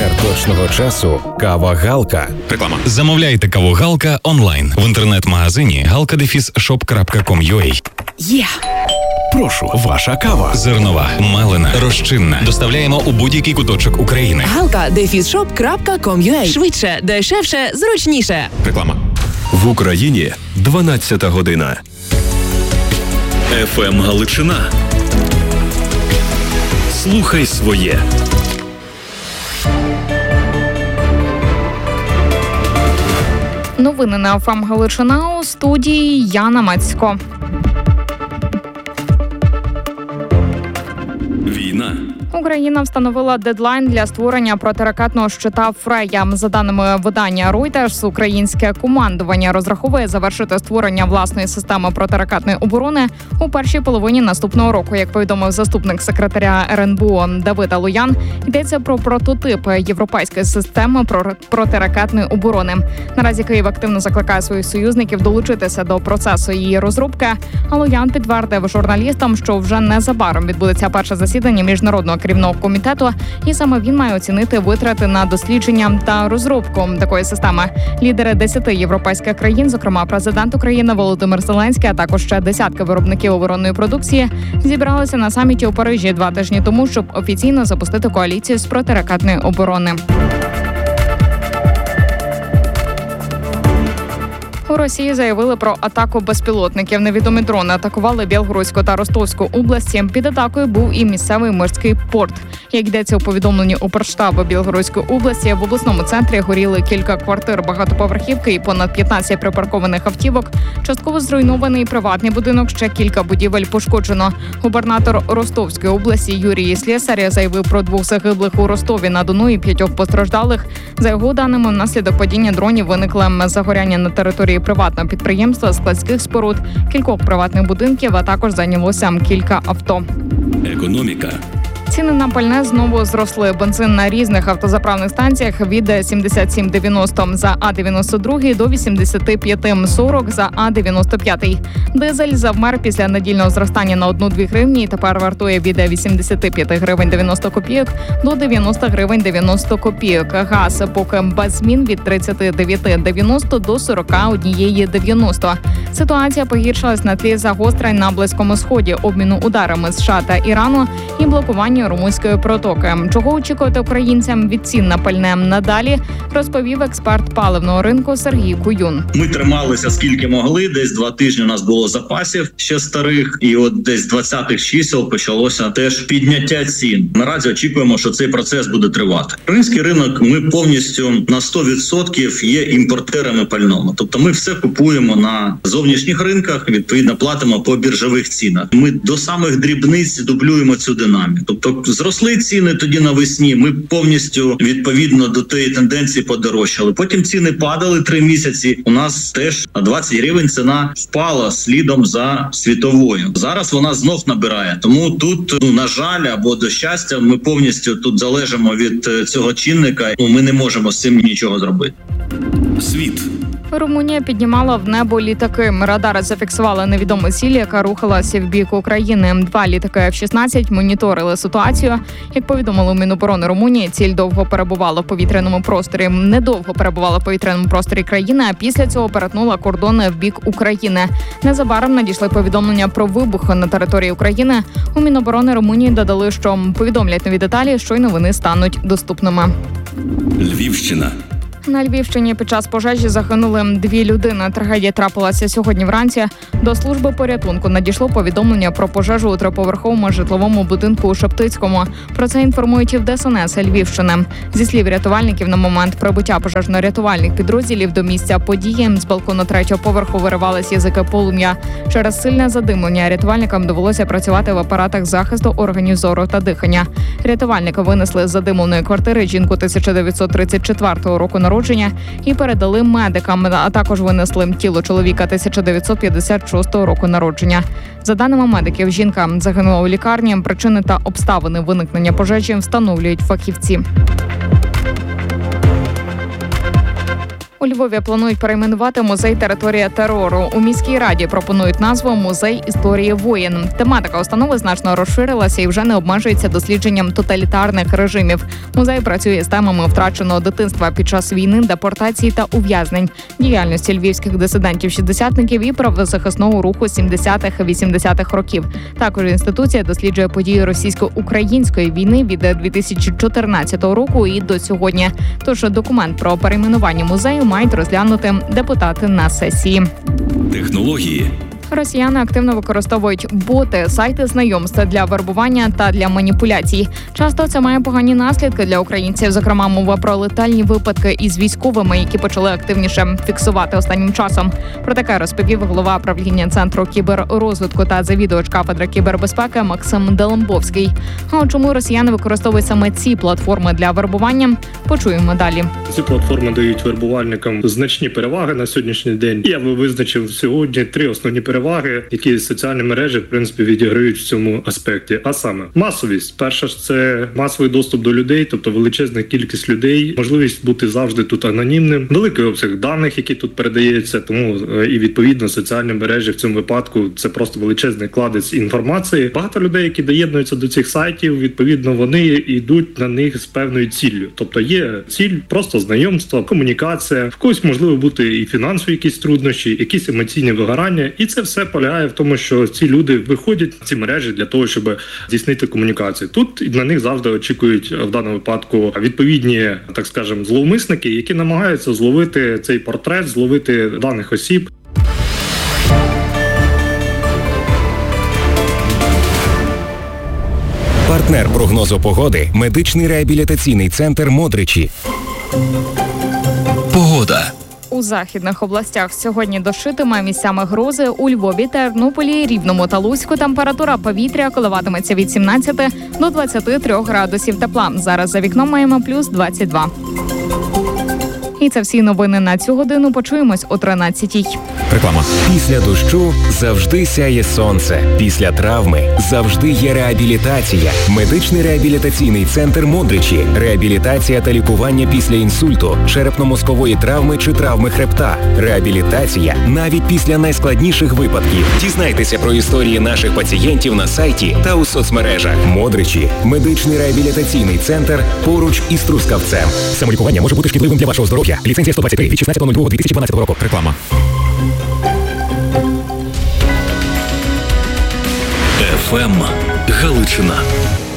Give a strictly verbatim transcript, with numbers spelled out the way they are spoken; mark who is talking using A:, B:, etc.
A: Лідер точного часу – кава Галка.
B: Реклама. Замовляйте каву Галка онлайн в інтернет-магазині галка дефіс шоп крапка ком крапка ю а.
A: Є! Прошу, ваша кава.
B: Зернова, мелена, розчинна. Доставляємо у будь-який куточок України.
C: галка дефіс шоп крапка ком крапка ю а. Швидше, дешевше, зручніше.
B: Реклама.
D: В Україні дванадцята година. еф ем Галичина. Слухай своє.
E: Новини на еф ем Галичина, у студії Яна Мацько.
D: Війна.
E: Україна встановила дедлайн для створення протиракетного щита «Фрея». За даними видання Reuters, українське командування розраховує завершити створення власної системи протиракетної оборони у першій половині наступного року. Як повідомив заступник секретаря ер ен бе о Давид Алоян, йдеться про прототип європейської системи протиракетної оборони. Наразі Київ активно закликає своїх союзників долучитися до процесу її розробки. Алоян підтвердив журналістам, що вже незабаром відбудеться перше засідання міжнародного керівного комітету, і саме він має оцінити витрати на дослідження та розробку такої системи. Лідери десяти європейських країн, зокрема президент України Володимир Зеленський, а також ще десятки виробників оборонної продукції, зібралися на саміті у Парижі два тижні тому, щоб офіційно запустити коаліцію з протиракетної оборони. У Росії заявили про атаку безпілотників. Невідомі дрони атакували Білгородську та Ростовську області. Під атакою був і місцевий морський порт. Як йдеться у повідомленні Укрштабу Білгородської області, в обласному центрі горіли кілька квартир, багатоповерхівки і понад п'ятнадцять припаркованих автівок. Частково зруйнований приватний будинок, ще кілька будівель пошкоджено. Губернатор Ростовської області Юрій Слєсар заявив про двох загиблих у Ростові-на-Дону і п'ятьох постраждалих. За його даними, внаслідок падіння дронів виникло загоряння на території приватного підприємства, складських споруд, кількох приватних будинків, а також зайнялося кілька авто.
D: Економіка.
E: Ціни на пальне знову зросли. Бензин на різних автозаправних станціях від сімдесят сім дев'яносто за А дев'яносто два до вісімдесят п'ять сорок за А дев'яносто п'ять. Дизель завмер після недільного зростання на одну-дві гривні і тепер вартує від вісімдесят п'ять гривень дев'яносто копійок до дев'яносто гривень дев'яносто копійок. Газ поки без змін від тридцять дев'ять дев'яносто до сорок один дев'яносто. Ситуація погіршилась на тлі загострень на Близькому Сході, обміну ударами США та Ірану і блокування Румунської протоки. Чого очікувати українцям від цін на пальне надалі, розповів експерт паливного ринку Сергій Куюн.
F: Ми трималися скільки могли, десь два тижні у нас було запасів ще старих, і от десь з двадцятих чисел почалося теж підняття цін. Наразі очікуємо, що цей процес буде тривати. Український ринок, ми повністю на сто відсотків є імпортерами пального. Тобто ми все купуємо на зовнішніх ринках, відповідно платимо по біржових цінах. Ми до самих дрібниць дублюємо цю динаміку. Тобто зросли ціни тоді навесні, ми повністю відповідно до тієї тенденції подорожчали. Потім ціни падали три місяці, у нас теж на двадцять гривень ціна впала слідом за світовою. Зараз вона знов набирає. Тому тут, ну, на жаль, або до щастя, ми повністю тут залежимо від цього чинника, ну, ми не можемо з цим нічого зробити.
D: Світ.
E: Румунія піднімала в небо літаки. Радари зафіксували невідому ціль, яка рухалася в бік України. Два літаки еф шістнадцять моніторили ситуацію. Як повідомили у Міноборони Румунії, ціль довго перебувала в повітряному просторі. Недовго перебувала в повітряному просторі країни, а після цього перетнула кордони в бік України. Незабаром надійшли повідомлення про вибух на території України. У Міноборони Румунії додали, що повідомлять нові деталі, щойно вони стануть доступними.
D: Львівщина.
E: На Львівщині під час пожежі загинули дві людини. Трагедія трапилася сьогодні вранці. До служби порятунку надійшло повідомлення про пожежу у триповерховому житловому будинку у Шептицькому. Про це інформують і в Де Ес Ен Ес Львівщини. Зі слів рятувальників, на момент прибуття пожежно-рятувальних підрозділів до місця події з балкону третього поверху виривались язики полум'я. Через сильне задимлення рятувальникам довелося працювати в апаратах захисту органів зору та дихання. Рятувальники винесли з задимленої квартири жінку тисяча дев'ятсот тридцять четвертого року народження і передали медикам, а також винесли тіло чоловіка тисяча дев'ятсот п'ятдесят шостого року народження. За даними медиків, жінка загинула у лікарні. Причини та обставини виникнення пожежі встановлюють фахівці. У Львові планують перейменувати музей «Територія терору». У міській раді пропонують назву «Музей історії воїн». Тематика установи значно розширилася і вже не обмежується дослідженням тоталітарних режимів. Музей працює з темами втраченого дитинства під час війни, депортації та ув'язнень, діяльності львівських дисидентів-шістдесятників і правозахисного руху сімдесятих-вісімдесятих років. Також інституція досліджує події російсько-української війни від дві тисячі чотирнадцятого року і до сьогодні. Тож документ про перейменування музею мають розглянути депутати на сесії.
D: Технології.
E: Росіяни активно використовують боти, сайти знайомств для вербування та для маніпуляцій. Часто це має погані наслідки для українців. Зокрема, мова про летальні випадки із військовими, які почали активніше фіксувати останнім часом. Про таке розповів голова правління Центру кіберрозвитку та завідувач кафедри кібербезпеки Максим Делембовський. А от чому росіяни використовують саме ці платформи для вербування, почуємо далі.
G: Ці платформи дають вербувальникам значні переваги на сьогоднішній день. Я би визначив сьогодні три основні переваги. Переваги, які соціальні мережі, в принципі, відіграють в цьому аспекті. А саме, масовість. Перша ж це масовий доступ до людей, тобто величезна кількість людей, можливість бути завжди тут анонімним, великий обсяг даних, які тут передається, тому і, відповідно, соціальні мережі в цьому випадку це просто величезний кладець інформації. Багато людей, які доєднуються до цих сайтів, відповідно, вони йдуть на них з певною ціллю. Тобто є ціль просто знайомство, комунікація, в когось можливо бути і фінансові якісь труднощі, якісь емоційні вигорання, і це все полягає в тому, що ці люди виходять в ці мережі для того, щоб здійснити комунікацію. Тут на них завжди очікують в даному випадку відповідні, так скажемо, зловмисники, які намагаються зловити цей портрет, зловити даних осіб.
A: Партнер прогнозу погоди – медичний реабілітаційний центр «Модричі».
B: Погода.
E: У західних областях сьогодні дощитиме, місцями грози. У Львові, Тернополі, Рівному та Луцьку температура повітря коливатиметься від сімнадцяти до двадцяти трьох градусів тепла. Зараз за вікном маємо плюс двадцять два. І це всі новини на цю годину. Почуємось о тринадцятій.
B: Реклама.
A: Після дощу завжди сяє сонце. Після травми завжди є реабілітація. Медичний реабілітаційний центр «Модричі». Реабілітація та лікування після інсульту, черепно-мозкової травми чи травми хребта. Реабілітація навіть після найскладніших випадків. Дізнайтеся про історії наших пацієнтів на сайті та у соцмережах. «Модричі» – медичний реабілітаційний центр поруч із Трускавцем.
B: Самолікування може бути шкідливим для вашого здоров'я. Ліцензія сто двадцять три від шістнадцятого лютого дві тисячі дванадцятого року. Реклама.
D: еф ем Галичина.